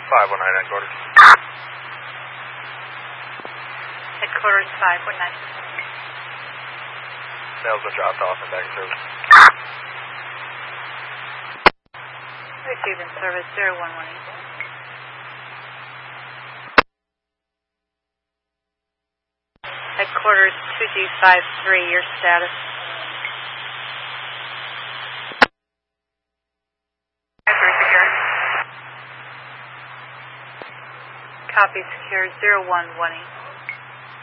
519 headquarters. Headquarters 519. Mail's been dropped off and back in service. Received in service 0118. Headquarters 2G53, your status. Copy secure 0118.